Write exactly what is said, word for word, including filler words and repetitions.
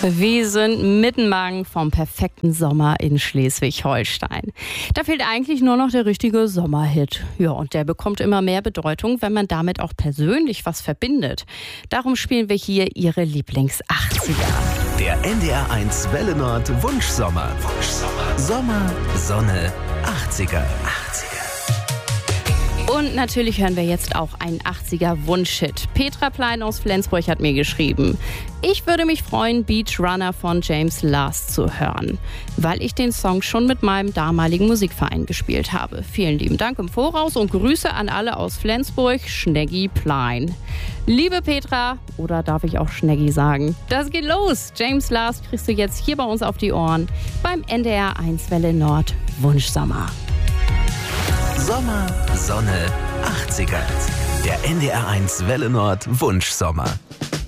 Wir sind mitten vom perfekten Sommer in Schleswig-Holstein. Da fehlt eigentlich nur noch der richtige Sommerhit. Ja, und der bekommt immer mehr Bedeutung, wenn man damit auch persönlich was verbindet. Darum spielen wir hier Ihre Lieblings-achtziger. Der N D R eins Welle Nord Wunschsommer. Wunschsommer. Sommer, Sonne, achtziger. achtziger. Und natürlich hören wir jetzt auch einen achtziger Wunschhit. Petra Plein aus Flensburg hat mir geschrieben: Ich würde mich freuen, Beach Runner von James Last zu hören, weil ich den Song schon mit meinem damaligen Musikverein gespielt habe. Vielen lieben Dank im Voraus und Grüße an alle aus Flensburg, Schneggi Plein. Liebe Petra, oder darf ich auch Schneggi sagen? Das geht los! James Last kriegst du jetzt hier bei uns auf die Ohren beim N D R eins Welle Nord Wunschsommer. Sommer, Sonne, achtziger. Der N D R eins Welle Nord Wunschsommer.